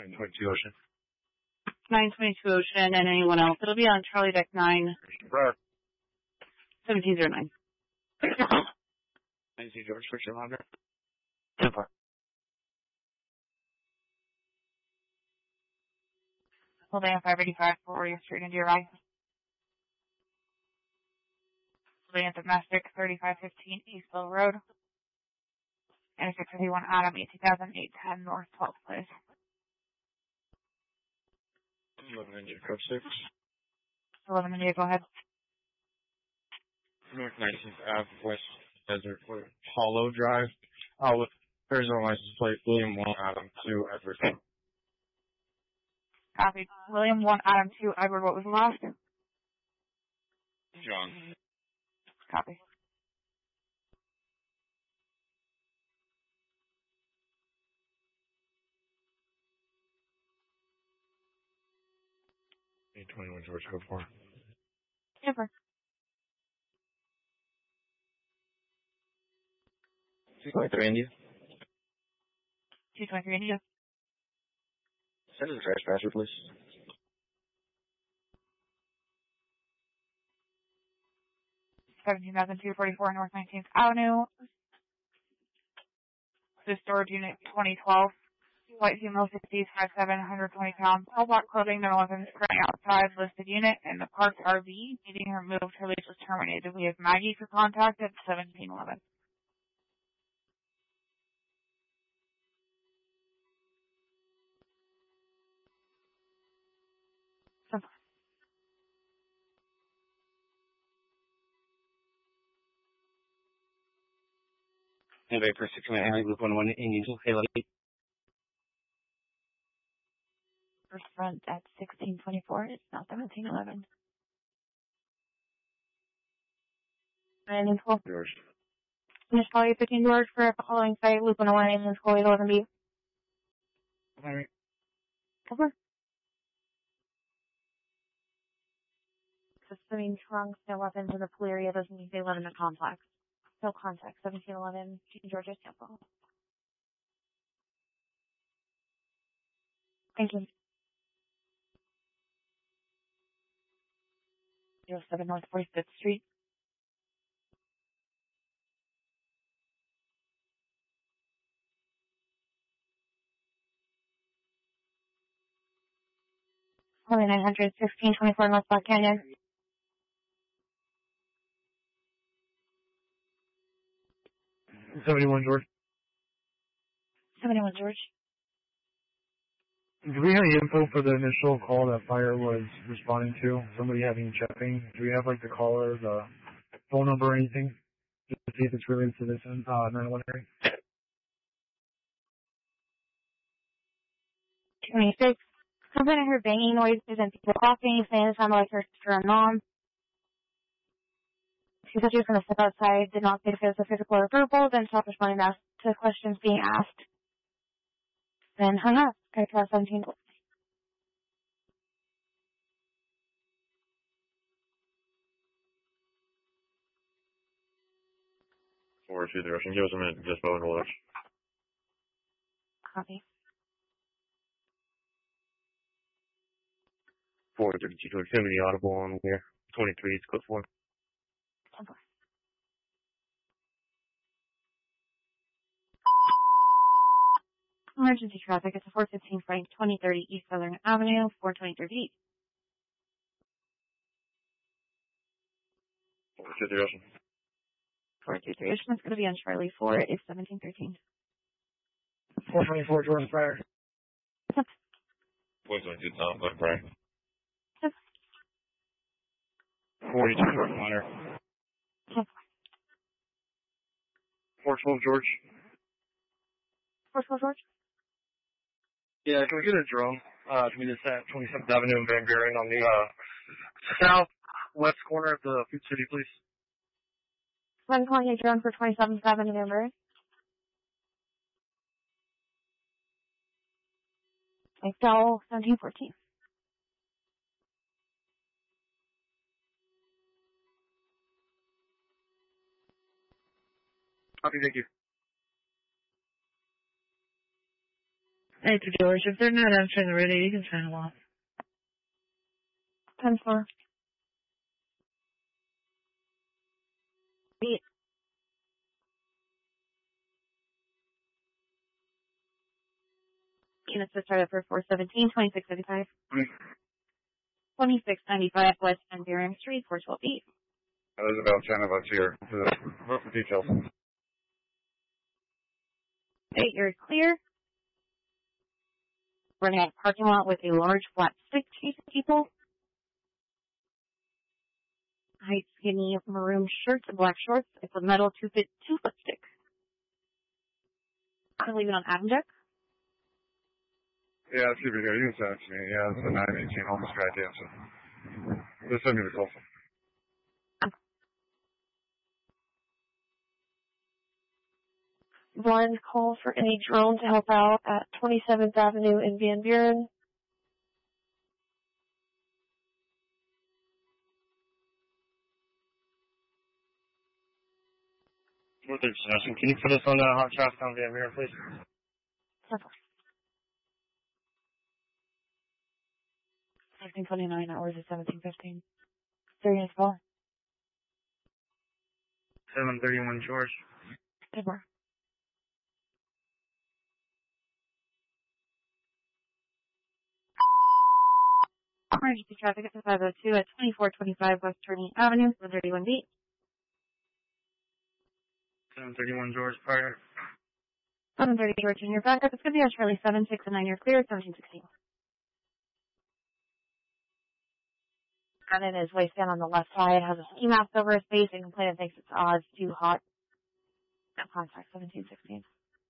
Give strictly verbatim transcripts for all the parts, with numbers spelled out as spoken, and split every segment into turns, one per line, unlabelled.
nine twenty-two Ocean.
nine twenty-two Ocean, and anyone else. It'll be on Charlie Deck nine. seventeen oh nine.
nineteen George, switch your longer.
ten four.
Holding at five eighty-five for Warrior Street into your right. Holding at Domestic thirty-five fifteen Eastville Road. And six fifty-one Adam, eighteen thousand eight ten North twelfth Place.
eleven India, code six.
eleven India, go ahead.
North nineteenth Avenue, West Desert, Hollow Drive. Uh, with Arizona license plate, William one, Adam two, Edward.
Copy. William one, Adam two, Edward, what was the last?
John.
Copy.
eight twenty-one George, go for it.
Super.
two twenty-three India.
two twenty-three India.
Send us a trash passer, please.
seventeen thousand two forty-four North nineteenth Avenue. The storage unit twenty twelve. White female fifties, five seven, one hundred twenty pounds. All black clothing, no weapons, running outside listed unit in the parked R V. Needing her moved, her lease was terminated. We have Maggie for contact at seventeen eleven.
Anyway, for six minute Alley, Loop one one, Angel, Halo eight.
First front at sixteen twenty-four. It's not seventeen eleven. And then twelve.
George.
Finish call you fifteen George for the following site, Loop one oh one, Angel, School eleven B.
Alright.
Over. Swimming trunks, no weapons in the pool area, doesn't need to live in the complex. No contact, seventeen eleven, Georgia, Tampa. Thank you. oh seven North forty-fifth Street. nine hundred, sixteen twenty-four North Black Canyon.
seventy-one George.
seventy-one George.
Do we have any info for the initial call that fire was responding to? Somebody having checking? Do we have like the caller, the phone number or anything? Just to see if it's related to this uh, nine one area?
twenty-six. Something I heard banging noises and people coughing, saying it sounded like her sister and mom. She said she was going to step outside, did not say if it was a physical or verbal, then stopped responding to questions being asked. Then hung up. I tried seventeen.
Four two the Russian. Give us a minute. Just phone to watch.
Copy.
four thirty-two George, seventy audible on here. twenty-three, it's code four.
Okay. Emergency traffic. It's a four fifteen Frank, twenty thirty East Southern Avenue, four twenty-three feet.
four two three Russian.
four two three Ocean. It's going to be on Charlie four. It's seventeen thirteen.
four twenty-four Jordan Pryor.
Yep.
four twenty-two Tom Glen Pryor.
Yep.
forty-two Jordan Hunter.
Yep.
four twelve George.
four twelve George.
Yeah, can we get a drone? Uh, to meet us at twenty-seventh Avenue in Van Buren on the, uh, southwest corner of the Food City, please?
I'm calling a drone for twenty-seventh Avenue, number. Excel seventeen fourteen.
Copy, thank you.
Hey, George, if they're not answering the radio, you can sign them off.
ten four. Beat. Units to start up for four seventeen, twenty-six seventy-five. twenty-six ninety-five West Van Buren Street, four twelve eight.
There's about ten of us here. What for details?
Eight, you're clear. Running out of parking lot with a large flat stick chasing people. Height, skinny, maroon shirt, black shorts. It's a metal two-foot two foot stick. I'm leaving on Adam Deck.
Yeah, it should be good. You can send it to me. Yeah, it's a nine eighteen almost right there. So just send me the call.
One call for any drone to help out at twenty-seventh Avenue in Van Buren.
Four thirty session. Can you put us on uh, hot traffic on Van Buren, please?
nineteen twenty-nine hours of seventeen fifteen. Serious call.
seven thirty-one George.
Edward. Emergency traffic at five oh two at twenty-four twenty-five West Turning Avenue, one thirty-one B.
seven thirty-one George prior.
seven thirty George in your backup. It's going to be Charlie seven six and nine. You're clear. seventeen sixteen. Brennan is waist down on the left side, has a ski mask over his face, and complainant thinks it's odd, it's too hot. Contact seventeen sixteen.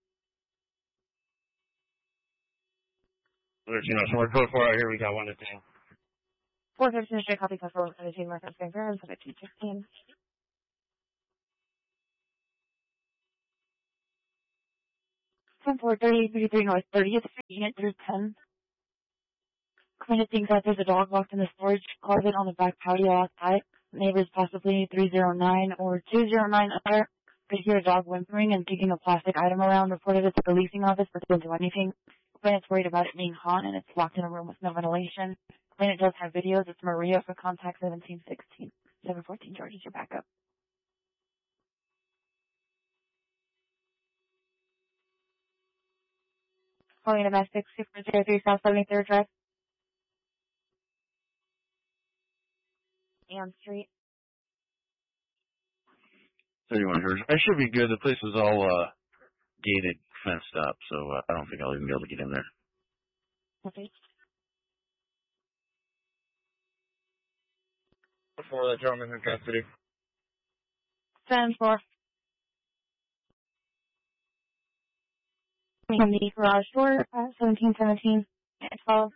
thirteen oh, so we're code four out here. We got one to ten.
four fifteen straight copy, customer one seventeen, reference Van Buren, seventeen sixteen. ten four thirty, thirty-three North thirtieth Street, unit through ten. Complainant thinks that there's a dog locked in the storage closet on the back patio outside. Neighbors possibly three oh nine or two oh nine other. They hear a dog whimpering and kicking a plastic item around, reported it to the leasing office, but didn't do anything. Complainant's worried about it being hot and it's locked in a room with no ventilation. Complainant does have videos. It's Maria for contact seventeen sixteen. seven fourteen George is your backup. Calling domestic, six zero three South seventy-third Drive. Ann Street.
thirty-one George. I should be good. The place is all uh, gated, fenced up, so uh, I don't think I'll even be able to get in there.
Okay.
Before that gentleman in custody.
ten four. From the garage door at seventeen seventeen and twelve.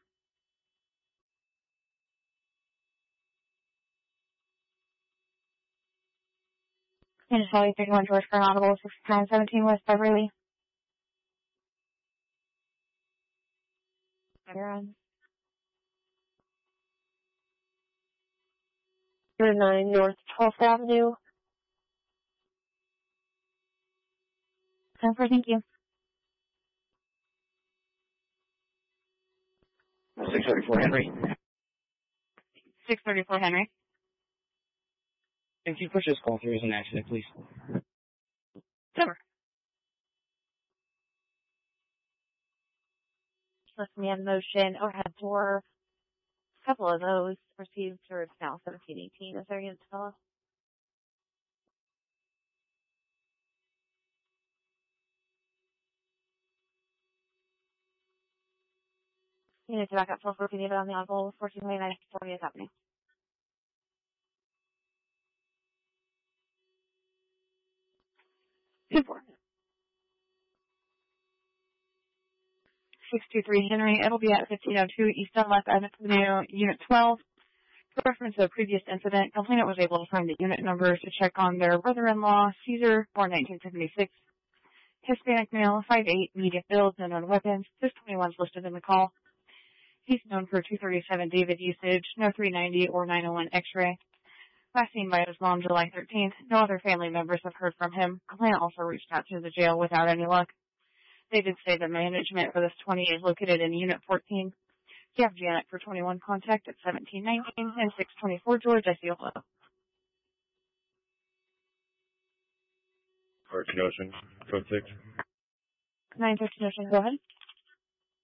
And Charlie thirty-one George for an audible sixty-nine seventeen West Beverly. Aaron.
nine North twelfth Avenue.
ten four, thank you.
six thirty-four Henry.
six thirty-four Henry.
If you push this call through as an accident, please.
Sure. Left me in motion, overhead door. A couple of those received or it's now seventeen eighteen. Is there a unit to tell us? Unit to back up twelve fourteen, even on the on-call, fourteen twenty-nine, fortieth Avenue. two four. six two three Henry. It'll be at fifteen oh two East Dunlap Avenue, Unit twelve. For reference to a previous incident, complainant was able to find the unit numbers to check on their brother-in-law, Caesar, born nineteen seventy-six. Hispanic male, five eight, medium build, no known weapons. This twenty-one's listed in the call. He's known for two thirty-seven David usage, no three ninety or nine oh one X-ray. Last seen by his mom July thirteenth. No other family members have heard from him. Complainant also reached out to the jail without any luck. They did say the management for this twenty is located in Unit fourteen. You have Janet for twenty-one contact at seventeen nineteen and six twenty-four George. I see a hello.
Or Ocean, code six.
nine fifteen Ocean, go ahead.